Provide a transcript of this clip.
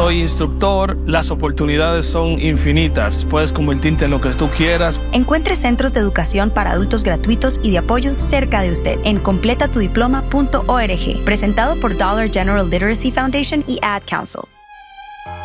soy instructor, las oportunidades son infinitas. Puedes convertirte en lo que tú quieras. Encuentre centros de educación para adultos gratuitos y de apoyo cerca de usted en completatudiploma.org. Presentado por Dollar General Literacy Foundation y Ad Council.